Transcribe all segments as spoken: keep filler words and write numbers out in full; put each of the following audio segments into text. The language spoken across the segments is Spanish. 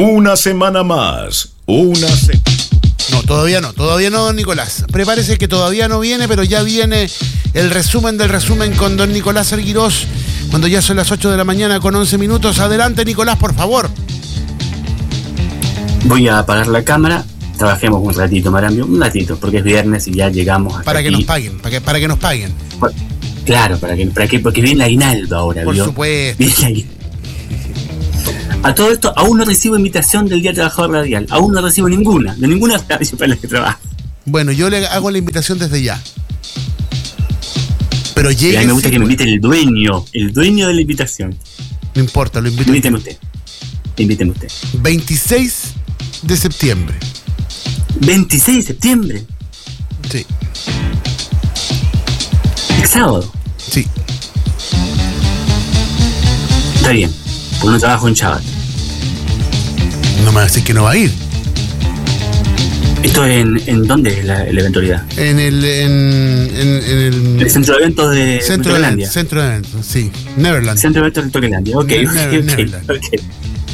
Una semana más. Una semana. No, todavía no, todavía no, don Nicolás. Prepárese que todavía no viene, pero ya viene el resumen del resumen con don Nicolás Arguirós, cuando ya son las ocho de la mañana con once minutos. Adelante, Nicolás, por favor. Voy a apagar la cámara. Trabajemos un ratito, Marambio, un ratito, porque es viernes y ya llegamos hasta Para que aquí. nos paguen, para que, para que nos paguen. Claro, para que, para que, porque viene el aguinaldo ahora, Por ¿vio? supuesto. Viene el aguinaldo. A todo esto, aún no recibo invitación del Día Trabajador Radial. Aún no recibo ninguna, de ninguna radio para la que trabajo. Bueno, yo le hago la invitación desde ya. Pero llegue. Y a mí me gusta que me invite el dueño, el dueño de la invitación. No importa, lo invito. Invíteme usted. Invíteme usted. veintiséis de septiembre. veintiséis de septiembre. Sí. El sábado. Sí. Está bien, porque no trabajo en Chabat. No me va a decir que no va a ir. ¿Esto en, en dónde es la, la eventualidad? En el. En, en, en el, El centro de eventos de centro de Toquilandia. eventos. Centro de eventos, sí. Neverland. Centro de eventos de Toquilandia. Ok, Ne- ok, ne- ok, Neverland. ok.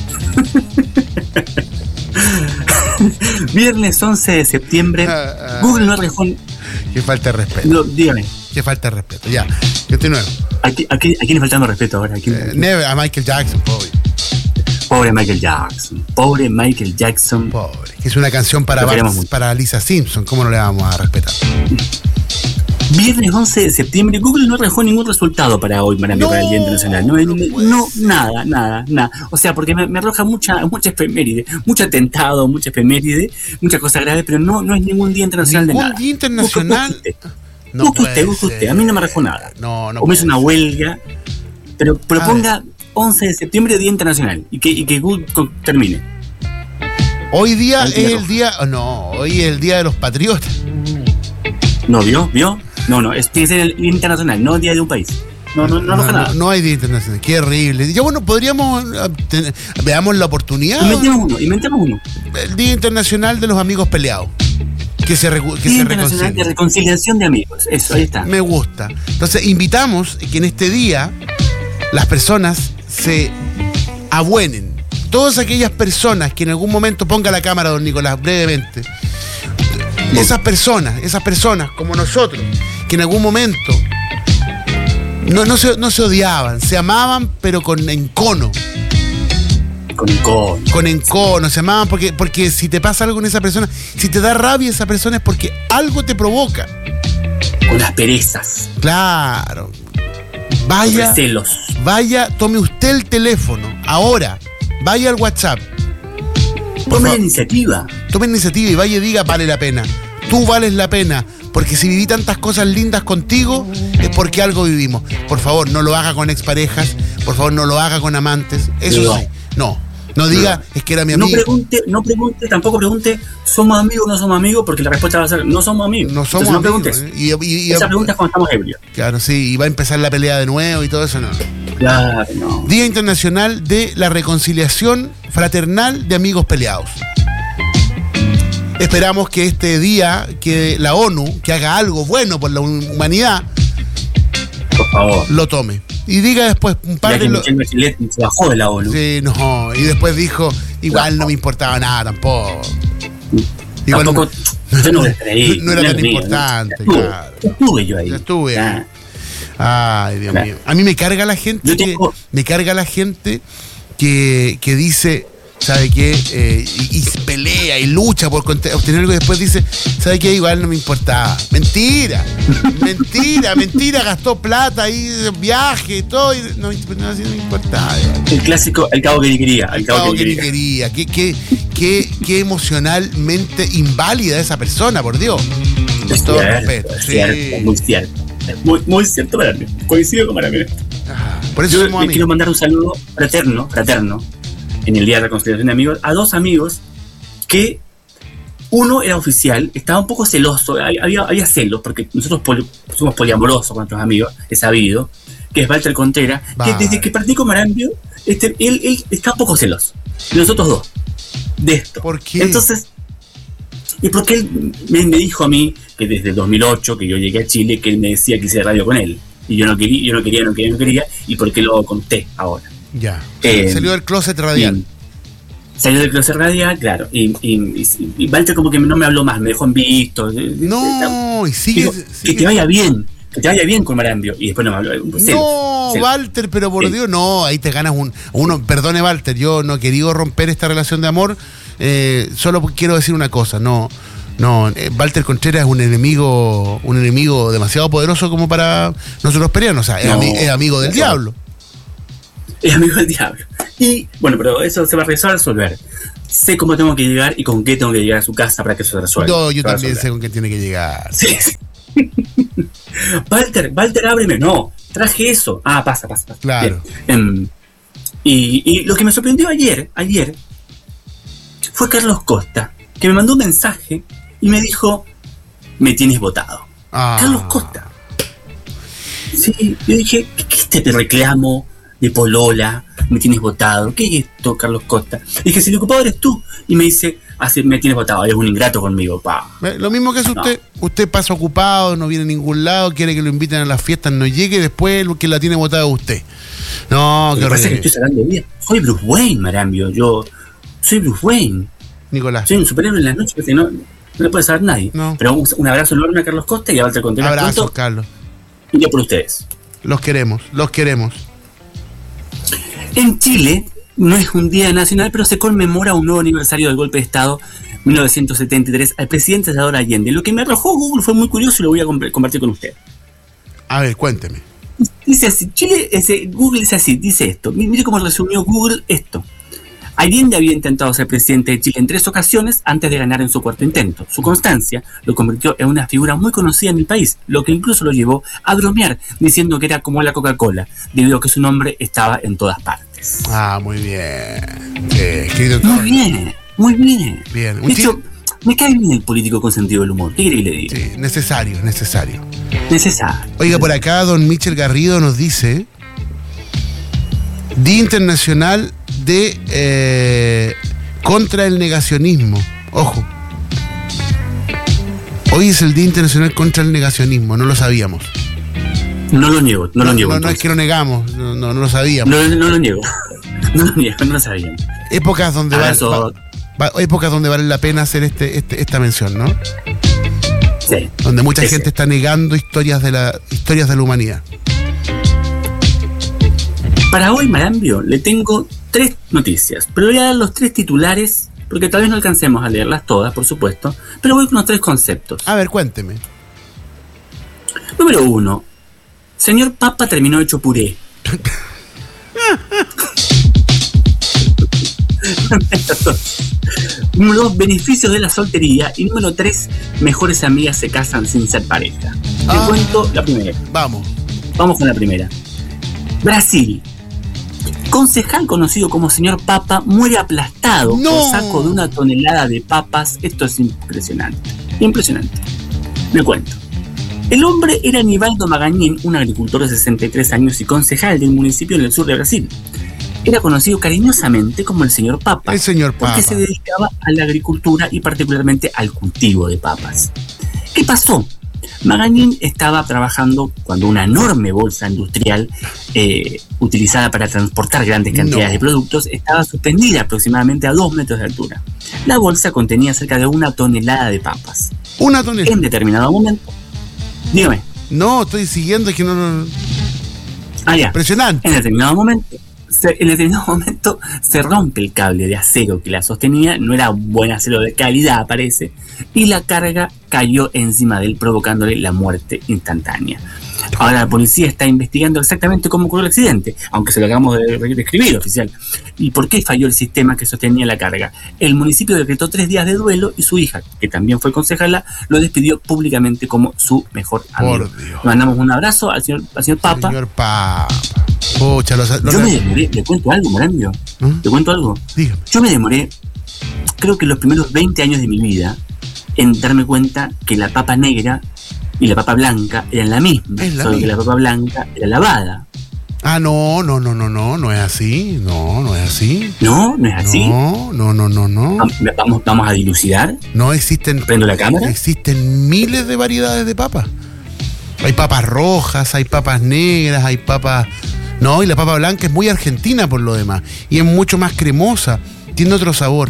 Viernes once de septiembre. Ah, ah. Google no dejó. Qué falta de respeto. No, dígame. Qué falta de respeto. Ya. Continúe. ¿A, qui- a, qui- a quién le faltando respeto ahora? ¿A quién- Eh, Never, a Michael Jackson, pobre. Pobre Michael Jackson. Pobre Michael Jackson. Pobre. Que es una canción para, Lo queremos Bart- mucho. para Lisa Simpson. ¿Cómo no le vamos a respetar? Viernes once de septiembre, Google no arrojó ningún resultado para hoy, para, No, para el Día Internacional. No, hay- no puede no, ser. nada, nada, nada. O sea, porque me, me arroja mucha, mucha efeméride, mucho atentado, mucha efeméride, muchas cosas graves, pero no, no es ningún Día Internacional ¿Ningún de nada. día internacional? Busque usted, No busque puede usted, busque usted. ser. A mí no me arrojó nada. No, no o me hizo puede una ser. huelga, pero, pero A ponga once de septiembre Día Internacional y que, y que Google con- termine. Hoy día El es día el rojo. día. No, hoy es el día de los patriotas. ¿No vio? ¿Vio? No, no, es, tiene que ser el Día Internacional, no el Día de un país. No, no, no arroja no, nada. no hay día internacional. Qué horrible. Ya bueno, podríamos. eh, tener- veamos la oportunidad. Inventemos uno, inventemos uno. El Día Internacional de los Amigos Peleados. Que se, recu- que Día se Internacional de reconcilien. Reconciliación de Amigos. Eso, ahí está. Me gusta. Entonces, invitamos que en este día las personas se abuenen. Todas aquellas personas que en algún momento, ponga la cámara, don Nicolás, brevemente. Esas personas, esas personas como nosotros, que en algún momento no, no, se, no se odiaban, se amaban, pero con encono. Con el cono. Con encono, se amaban porque, porque si te pasa algo con esa persona, si te da rabia esa persona es porque algo te provoca. Con las perezas. Claro. Con Vaya, celos. vaya, tome usted el teléfono, ahora, vaya al WhatsApp, por Tome la favor, iniciativa. tome iniciativa y vaya y diga, vale la pena. Tú vales la pena, porque si viví tantas cosas lindas contigo, es porque algo vivimos. Por favor, no lo haga con exparejas, por favor, no lo haga con amantes, eso No. sí, no. No diga, es que era mi No amigo. pregunte, no pregunte, tampoco pregunte, ¿somos amigos o no somos amigos? Porque la respuesta va a ser, no somos amigos. No somos Entonces, no amigos. preguntes. ¿eh? Y, y- y- Esa pregunta es cuando estamos ebrios. Claro, sí, y va a empezar la pelea de nuevo y todo eso, no. Claro, no. Día Internacional de la Reconciliación Fraternal de Amigos Peleados. Esperamos que este día, que la ONU, que haga algo bueno por la humanidad, Por favor. lo tome. Y diga después, un Ya padre que lo... Michelle Bachelet se bajó de la ONU. Sí, no, y después dijo, igual no me importaba nada tampoco. Igual Tampoco, no, yo no voy a estar ahí. no era es tan mío, importante, ya estuve, claro. ya estuve yo ahí. Ya estuve ahí. Ah, Ay, Dios Claro. mío. A mí me carga la gente Yo que, tengo- me carga la gente que, que dice, ¿sabe qué? Eh, y, y pelea y lucha por conte- obtener algo y después dice, ¿sabe qué? Igual no me importaba. Mentira, mentira, mentira, gastó plata ahí, viaje, todo, y no, no, así no me importaba. el clásico, el cabo que ni quería. El cabo Cabo que que ni ni quería. quería. Qué, qué, qué, qué emocionalmente inválida esa persona, por Dios. Con Es todo cierto, respeto. es Sí. cierto, es muy cierto. Es muy, muy cierto para mí. Coincido con para mí. Ajá. Por eso Yo somos le quiero amigos. mandar un saludo fraterno, fraterno, en el Día de Reconciliación de Amigos, a dos amigos que uno era oficial, estaba un poco celoso, había, había celos, porque nosotros poli, somos poliamorosos con nuestros amigos, es sabido, que es Walter Contreras, que Vale. desde que partí con Marambio, este, él, él está un poco celoso, de nosotros dos, de esto. ¿Por qué? Entonces, y porque él me, me dijo a mí que desde el dos mil ocho, que yo llegué a Chile, que él me decía que hice radio con él. Y yo no quería, yo no quería, no quería, no quería, y por qué lo conté ahora. Ya. Eh, Salió del closet radial. Bien. Salió del closet radial, claro. Y, y, y, y Walter como que no me habló más, me dejó en visto. No, y sigue, Digo, sigue. Que te vaya bien, que te vaya bien con Marambio. Y después no me habló. No, Celos, celos. Walter, pero por Sí. Dios, no, ahí te ganas un... Uno, perdone, Walter, yo no he querido romper esta relación de amor, eh, solo quiero decir una cosa, no... No, eh, Walter Contreras es un enemigo, un enemigo demasiado poderoso como para nosotros pelear, o sea, es, No, ami- es amigo del no. diablo. Es amigo del diablo. Y bueno, pero eso se va a resolver. Sé cómo tengo que llegar y con qué tengo que llegar a su casa para que eso se resuelva. No, yo Se va a también sé resolver. con qué tiene que llegar. Sí, sí. Walter, Walter, ábreme. No, traje eso. Ah, pasa, pasa, pasa. Claro. Bien. Em, y, y lo que me sorprendió ayer, ayer, fue Carlos Costa, que me mandó un mensaje y me dijo, me tienes votado. Ah. Carlos Costa. Sí, yo dije, ¿qué es este reclamo de polola? Me tienes votado. ¿Qué es esto, Carlos Costa? Y dije, si el ocupado eres tú. Y me dice, así me tienes votado, eres un ingrato conmigo, pa. Eh, Lo mismo que hace No. usted. Usted pasa ocupado, no viene a ningún lado, quiere que lo inviten a las fiestas, no llegue, y después lo que la tiene votado es usted. No, Lo qué que pasa es que horrible. estoy sacando vida. Soy Bruce Wayne, Marambio. Yo soy Bruce Wayne. Nicolás. Soy un superhéroe en las noches que no, no le puede saber nadie. No. Pero un, un abrazo enorme a Carlos Costa y a Walter Contreras. Abrazos, Pronto, Carlos. y yo por ustedes. Los queremos, los queremos. En Chile no es un día nacional, pero se conmemora un nuevo aniversario del golpe de Estado mil novecientos setenta y tres al presidente Salvador Allende. Lo que me arrojó Google fue muy curioso y lo voy a comp- compartir con usted. A ver, cuénteme. Dice así, Chile, ese, Google dice así, dice esto. Mi- Mire cómo resumió Google esto. Allende había intentado ser presidente de Chile en tres ocasiones antes de ganar en su cuarto intento. Su constancia lo convirtió en una figura muy conocida en el país, lo que incluso lo llevó a bromear, diciendo que era como la Coca-Cola, debido a que su nombre estaba en todas partes. Ah, muy bien. Sí, escrito todo. Muy bien, muy bien. Bien. De hecho, me cae bien el político con sentido del humor. ¿Qué quiere que le diga? Sí, necesario, necesario. Necesario. Oiga, por acá don Michel Garrido nos dice Día Internacional de eh, contra el negacionismo. Ojo. Hoy es el Día Internacional contra el negacionismo, no lo sabíamos. No lo niego, no lo niego. No, no es entonces. que lo negamos, no, no, no lo sabíamos. No, no lo niego. No lo niego, no lo sabían. Épocas donde vale, Abrazo. va- va- épocas donde vale la pena hacer este, este, esta mención, ¿no? Sí. Donde mucha Sí, gente sí. está negando historias de la historias de la humanidad. Para hoy, Marambio, le tengo tres noticias, pero voy a dar los tres titulares, porque tal vez no alcancemos a leerlas todas, por supuesto, pero voy con los tres conceptos. A ver, cuénteme. Número uno, señor Papa terminó hecho puré. Número dos, beneficios de la soltería. Y número tres, mejores amigas se casan sin ser pareja. Te Ah. cuento la primera. Vamos. Vamos con la primera. Brasil. Concejal conocido como señor Papa muere aplastado ¡No! por saco de una tonelada de papas. Esto es impresionante. Impresionante. Me cuento. El hombre era Nivaldo Magañín, un agricultor de sesenta y tres años y concejal del municipio en el sur de Brasil. Era conocido cariñosamente como el señor Papa. El señor Papa. Porque se dedicaba a la agricultura y particularmente al cultivo de papas. ¿Qué pasó? Magañín estaba trabajando cuando una enorme bolsa industrial eh, utilizada para transportar grandes cantidades No. de productos estaba suspendida aproximadamente a dos metros de altura. La bolsa contenía cerca de una tonelada de papas. Una tonelada. En determinado momento, dígame, No, estoy siguiendo, es que no. no- ah ya, Impresionante. en determinado momento, se, en determinado momento se rompe el cable de acero que la sostenía, no era un buen acero de calidad parece, y la carga cayó encima de él provocándole la muerte instantánea. Ahora la policía está investigando exactamente cómo ocurrió el accidente, aunque se lo acabamos de de describir, oficial. ¿Y por qué falló el sistema que sostenía la carga? El municipio decretó tres días de duelo y su hija, que también fue concejala, lo despidió públicamente como su mejor amigo. Por Dios. Le mandamos un abrazo al señor, al señor Papa. Señor Papa. Pucha, lo, lo- Yo me demoré, le cuento algo, Marambio. ¿Mm? ¿Te cuento algo? Dígame. Yo me demoré, creo que los primeros veinte años de mi vida, en darme cuenta que la papa negra y la papa blanca eran la misma. Es la solo que misma. la papa blanca era lavada. Ah, no, no, no, no, no, no es así. No, no es así. ¿No? ¿No es así? No, no, no, no, no. Vam- Vamos, vamos a dilucidar. No existen. ¿Prendo la cámara? Existen miles de variedades de papas. Hay papas rojas, hay papas negras, hay papas. No, y la papa blanca es muy argentina por lo demás. Y es mucho más cremosa. tiene otro sabor.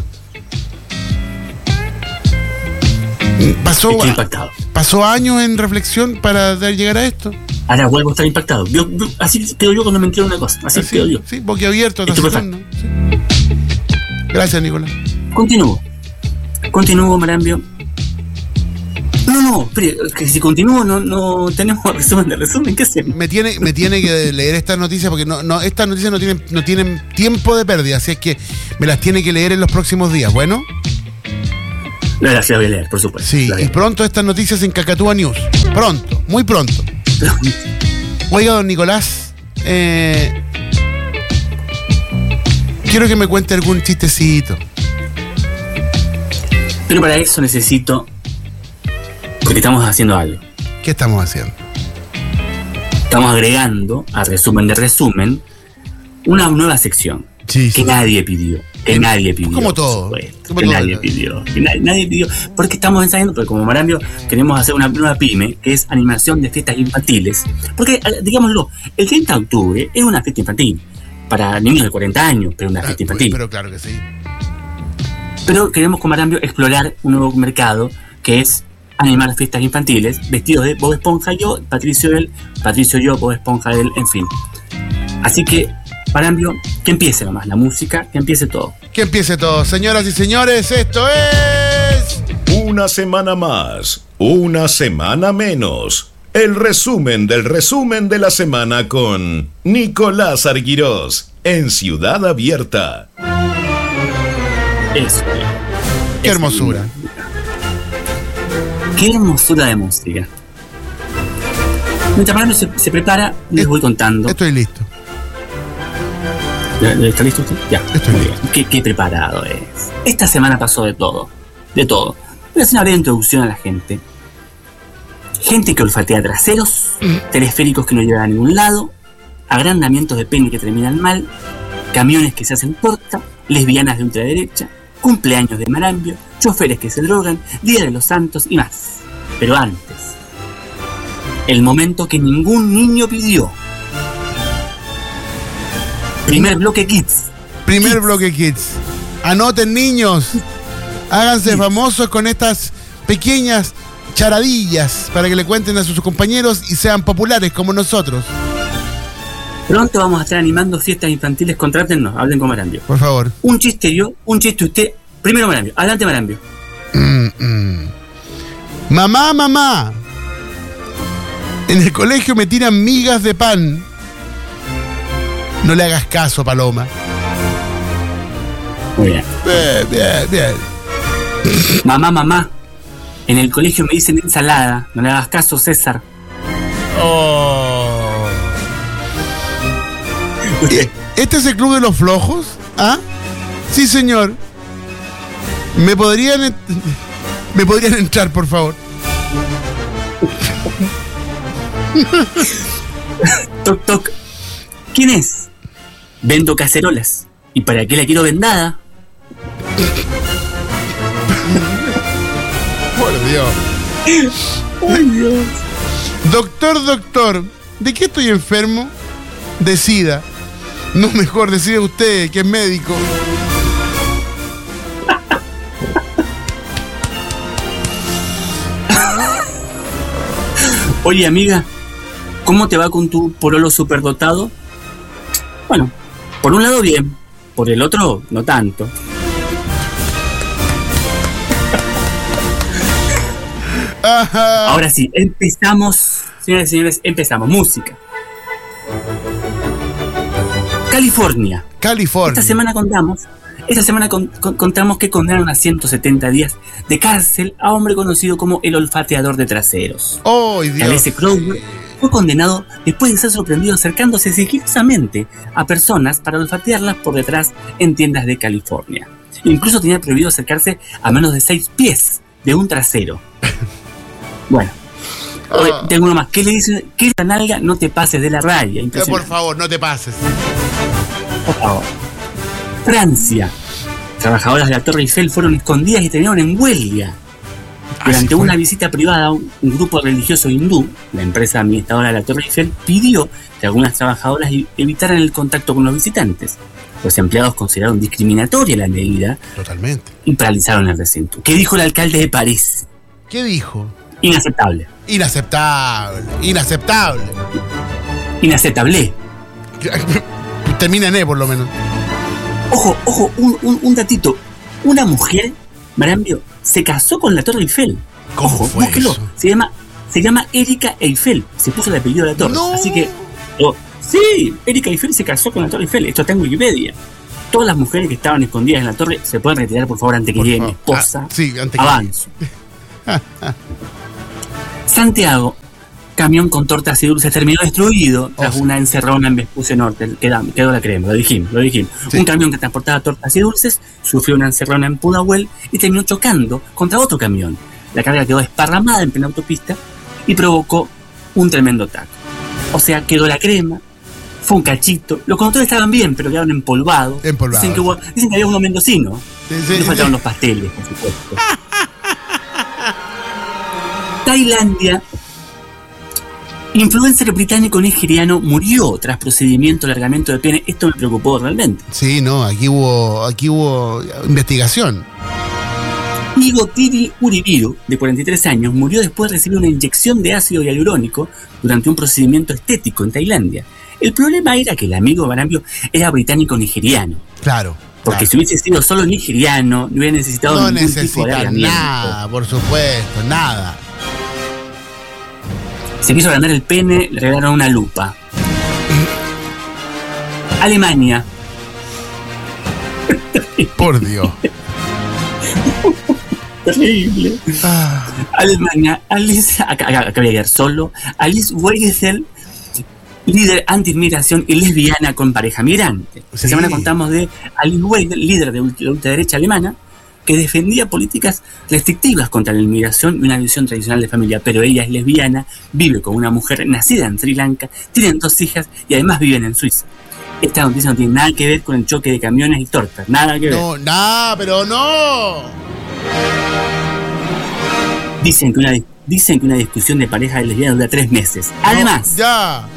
Pasó, Estoy impactado. pasó años en reflexión para llegar a esto. Ahora vuelvo a estar impactado. Yo, yo, así quedo yo cuando me entero una cosa. Así, así quedo yo. Sí, boquiabierto. Estupefacto. Sí. Gracias, Nicolás. Continúo. Continúo, Marambio. No, no, espere, que si continúo no, no tenemos resumen de resumen. ¿Qué hacemos? Me tiene, me tiene que leer estas noticias porque no, no, estas noticias no tienen, no tienen tiempo de pérdida, así es que me las tiene que leer en los próximos días. Bueno. No, las voy a leer, por supuesto. Sí, y pronto estas noticias en Cacatúa News. Pronto, muy pronto. Oiga, don Nicolás, eh, quiero que me cuente algún chistecito. Pero para eso necesito, porque estamos haciendo algo. ¿Qué estamos haciendo? Estamos agregando al resumen de resumen una nueva sección sí, sí. que nadie pidió. Que nadie pidió. Como todo. Como que todo nadie pidió. Que nadie, nadie pidió. Porque estamos ensayando, porque como Marambio queremos hacer una nueva pyme, que es animación de fiestas infantiles. Porque, digámoslo, el treinta de octubre es una fiesta infantil. Para niños de cuarenta años, pero una fiesta infantil. Pero claro que sí. Pero queremos con Marambio explorar un nuevo mercado, que es animar fiestas infantiles, vestidos de Bob Esponja yo, Patricio él, Patricio yo, Bob Esponja él, en fin. Así que, Marambio, que empiece nomás la música, que empiece todo. Que empiece todo, señoras y señores, esto es... Una semana más, una semana menos. El resumen del resumen de la semana con Nicolás Arguirós en Ciudad Abierta. Eso. Qué hermosura. Qué hermosura de música. Mientras Marambio se, se prepara, les es, voy contando. Estoy listo. ¿Está listo usted? Ya. Estoy muy listo. Bien. Qué, qué preparado es. Esta semana pasó de todo. De todo. Voy a hacer una breve introducción a la gente. Gente que olfatea traseros, mm. telesféricos que no llevan a ningún lado, agrandamientos de pene que terminan mal, camiones que se hacen torta, lesbianas de ultraderecha, cumpleaños de Marambio, choferes que se drogan, Día de los Santos y más. Pero antes, el momento que ningún niño pidió. Primer bloque Kids. Primer Kids. bloque Kids. Anoten, niños. Háganse Kids. famosos con estas pequeñas charadillas para que le cuenten a sus compañeros y sean populares como nosotros. Pronto vamos a estar animando fiestas infantiles. Contrátennos, hablen con Marambio. Por favor. Un chiste yo, un chiste usted. Primero Marambio. Adelante, Marambio. Mm, mm. Mamá, mamá. En el colegio me tiran migas de pan. No le hagas caso, Paloma. Muy bien. Bien, bien, bien. Mamá, mamá. En el colegio me dicen ensalada. No le hagas caso, César. Oh. ¿Este es el club de los flojos? ¿Ah? Sí, señor. ¿Me podrían... ¿Me podrían entrar, por favor? Toc, toc. ¿Quién es? Vendo cacerolas. ¿Y para qué la quiero vendada? Por Dios. Ay, Dios. Doctor, doctor, ¿de qué estoy enfermo? De SIDA. No, mejor decide usted, que es médico. Oye, amiga, ¿cómo te va con tu pololo superdotado? Bueno, por un lado bien, por el otro no tanto. Ajá. Ahora sí, empezamos, señoras y señores, empezamos. Música. California. California. Esta semana contamos, esta semana con, con, contamos que condenaron a ciento setenta días de cárcel a hombre conocido como el olfateador de traseros. ¡Oh, Dios! Calesse Crowder fue condenado después de ser sorprendido acercándose sigilosamente a personas para olfatearlas por detrás en tiendas de California. Incluso tenía prohibido acercarse a menos de seis pies de un trasero. Bueno, oye, tengo uno más. ¿Qué le dice? ¿Qué la nalga? No te pases de la raya. Por favor, no te pases. Por favor. Francia. Trabajadoras de la Torre Eiffel fueron escondidas y terminaron en huelga. Durante una visita privada, un, un grupo religioso hindú, la empresa administradora de la Torre Eiffel, pidió que algunas trabajadoras evitaran el contacto con los visitantes. Los empleados consideraron discriminatoria la medida. Totalmente. Y paralizaron el recinto. ¿Qué dijo el alcalde de París? ¿Qué dijo? Inaceptable. Inaceptable. Inaceptable. Inaceptable. Termina en E, por lo menos. Ojo, ojo, un, un, un datito. Una mujer, Marambio, se casó con la Torre Eiffel. ¿Cómo Ojo, fue búsquelo. eso? Se llama, se llama Erika Eiffel. Se puso el apellido de la torre. No. Así que, oh, sí, Erika Eiffel se casó con la Torre Eiffel. Esto está en Wikipedia. Todas las mujeres que estaban escondidas en la torre se pueden retirar, por favor, antes que Por llegue mi favor. esposa. Ah, sí, antes que Avanzo. Santiago, camión con tortas y dulces terminó destruido tras Oh, sí. una encerrona en Vespucio Norte. Quedó, quedó la crema, lo dijimos, lo dijimos. Sí. Un camión que transportaba tortas y dulces sufrió una encerrona en Pudahuel y terminó chocando contra otro camión. La carga quedó desparramada en plena autopista y provocó un tremendo taco. O sea, quedó la crema, fue un cachito. Los conductores estaban bien, pero quedaron empolvados. Empolvados. Dicen que, hubo- dicen que había uno mendocino. Sí, sí, Y no sí. faltaron los pasteles, por supuesto. Tailandia. Influencer británico nigeriano murió tras procedimiento de alargamiento de pene. Esto me preocupó realmente. Sí, no, aquí hubo, aquí hubo investigación. Igo Tiri Uribiru, de cuarenta y tres años, murió después de recibir una inyección de ácido hialurónico durante un procedimiento estético en Tailandia. El problema era que el amigo Marambio era británico-nigeriano. Claro. Porque claro. si hubiese sido solo nigeriano, no hubiera necesitado No ningún tipo de necesita alargamiento. nada, por supuesto, nada. Se quiso agrandar el pene, le regalaron una lupa. Alemania. Por Dios. Terrible. Ah, Alemania, Alice, acá, acá, acá voy a quedar solo. Alice Weigel, líder anti-inmigración y lesbiana con pareja migrante. Esta Sí. semana contamos de Alice Weigel, líder de la ultraderecha alemana, que defendía políticas restrictivas contra la inmigración y una visión tradicional de familia, pero ella es lesbiana, vive con una mujer nacida en Sri Lanka, tienen dos hijas y además viven en Suiza. Esta noticia no tiene nada que ver con el choque de camiones y tortas, nada que ver. no, nada, pero no. Dicen que una, dicen que una discusión de pareja lesbiana dura tres meses. Además, No, ya.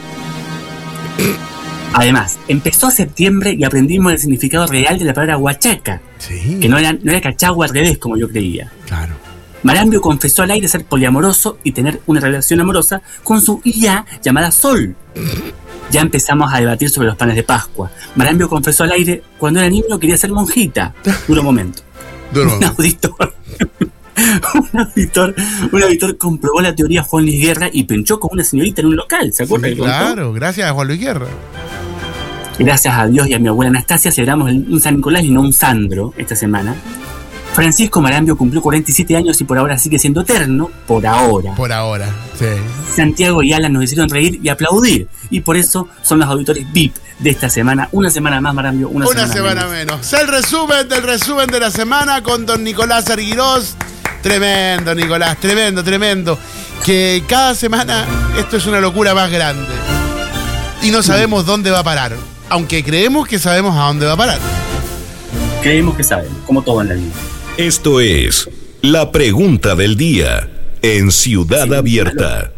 además, empezó septiembre y aprendimos el significado real de la palabra huachaca, Sí. que no era, no era cachagua al revés como yo creía. Claro. Marambio confesó al aire ser poliamoroso y tener una relación amorosa con su I A llamada Sol. Ya empezamos a debatir sobre los panes de Pascua. Marambio confesó al aire cuando era niño quería ser monjita. Duro momento. Duro. Un auditor, un auditor, un auditor comprobó la teoría Juan Luis Guerra y pinchó con una señorita en un local, ¿se acuerdan? Sí, claro, gracias a Juan Luis Guerra. Gracias a Dios y a mi abuela Anastasia celebramos el- un San Nicolás y no un Sandro esta semana. Francisco Marambio cumplió cuarenta y siete años y por ahora sigue siendo eterno, por ahora. Por ahora, sí. Santiago y Alan nos hicieron reír y aplaudir, y por eso son los auditores V I P de esta semana. Una semana más, Marambio, una, Una semana, semana menos. menos. El resumen del resumen de la semana con don Nicolás Arguirós. Tremendo, Nicolás, tremendo, tremendo. Que cada semana esto es una locura más grande. Y no sabemos dónde va a parar. Aunque creemos que sabemos a dónde va a parar. Creemos que sabemos, como todo en la vida. Esto es la pregunta del día en Ciudad Abierta.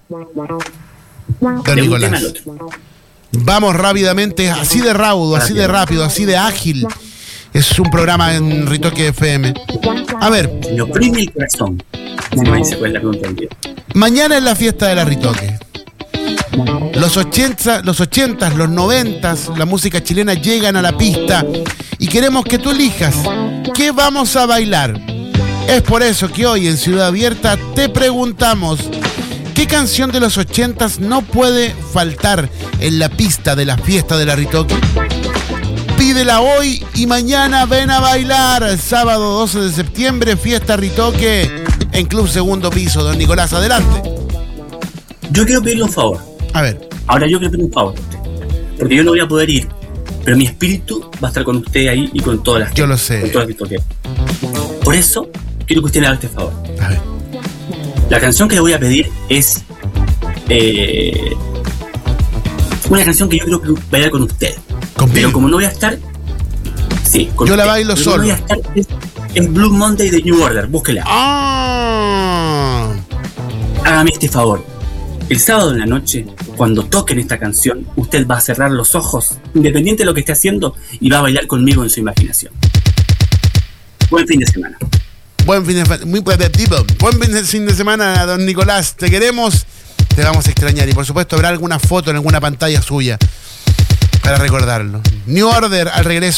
Don De un tema Nicolás. al otro. Vamos rápidamente, así de raudo, así de rápido, así de ágil. Es un programa en Ritoque F M. A ver, Me oprime el corazón. No me dice cuál es la pregunta del día. mañana es la fiesta de la Ritoque. Los ochenta, los ochentas, los noventas, la música chilena llegan a la pista y queremos que tú elijas qué vamos a bailar. Es por eso que hoy en Ciudad Abierta te preguntamos qué canción de los ochentas no puede faltar en la pista de la fiesta de la Ritoque. Pídela hoy y mañana ven a bailar. Sábado doce de septiembre, fiesta Ritoque en Club Segundo Piso. Don Nicolás, adelante. Yo quiero pedirle un favor. A ver. Ahora yo quiero pedirle un favor. Porque yo no voy a poder ir, pero mi espíritu va a estar con usted ahí y con todas las Yo lo sé. con todas las historias. Por eso, quiero que usted me haga este favor. A ver. La canción que le voy a pedir es eh, una canción que yo creo que voy a bailar con usted. Conmigo. Pero como no voy a estar, sí, con Yo la usted. bailo Pero solo. como no voy a estar, es, es Blue Monday de New Order, búsquela. Ah, Hágame este favor. El sábado en la noche, cuando toquen esta canción, usted va a cerrar los ojos, independiente de lo que esté haciendo, y va a bailar conmigo en su imaginación. Buen fin de semana. Buen fin de semana, muy positivo. Buen fin de semana, don Nicolás. Te queremos, te vamos a extrañar. Y por supuesto habrá alguna foto en alguna pantalla suya para recordarlo. New Order al regreso.